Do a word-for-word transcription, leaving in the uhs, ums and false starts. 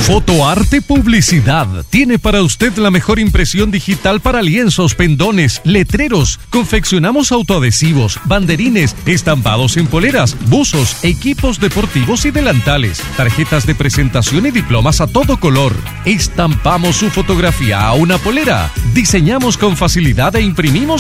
Fotoarte Publicidad tiene para usted la mejor impresión digital para lienzos, pendones, letreros. Confeccionamos autoadhesivos, banderines, estampados en poleras, buzos, equipos deportivos y delantales, tarjetas de presentación y diplomas a todo color. Estampamos su fotografía a una polera. Diseñamos con facilidad e imprimimos